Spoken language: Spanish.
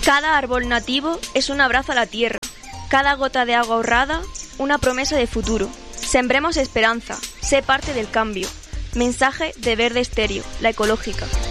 Cada árbol nativo es un abrazo a la tierra. Cada gota de agua ahorrada, una promesa de futuro. Sembremos esperanza, sé parte del cambio. Mensaje de Verde Estéreo, la ecológica.